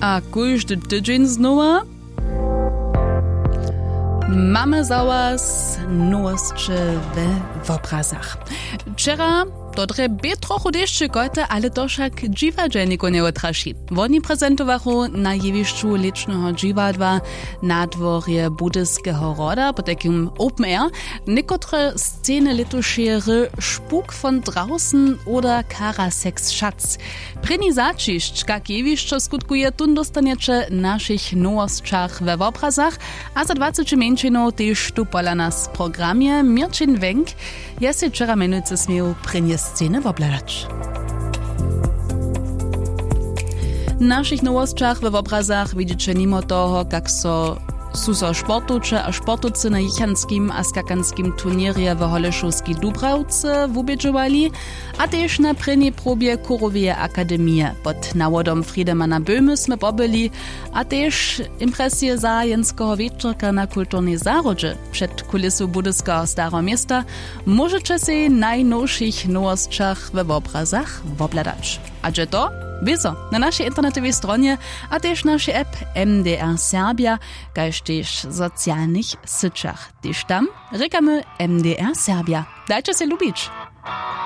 A kójdy tydzień znowa mamy za was nowości w obrazach. Wczera to trzeba trochę deszczy kojte, ale to však dziwadźe niko nie otraši. Oni prezentowachu na jewišću lečného dziwadła na dworje Budyskiego roda, po takim Open Air, niekotre sceny letošere Spuk von draußen oder Karasex Schatz. Preni začišć, kak jewišćo skutkuje, tun dostaniecze našich nowostčach we obrazach, a za 20 menšinov tež tu pola nas programie Mirčin Wenk, ja se včera menujce smiel prenie sceny wobladać. W naszych nowostczach w obrazach widzicie mimo toho, jak su sportucze a sportucy na jichanskim a skakanskim turnierje w Holešovskej Dubravce wubědžovali, a też na prvnej probie Kurovie akademie pod nawodom Friedemana Böhmy sme pobyli, a też impresje zajenskiego wieczorka na kulturnej zarodzie przed kulisu Budyskiego Starego Miasta możecie się najnowszych nowostczach w obrazach wobladać. A gdzie to? Wiedzą, na naszej internetowej stronie, a też naszej app MDR Serbia, kaž też w socjalnych syciach. Też tam rekamy MDR Serbia. Dajcie się lubić!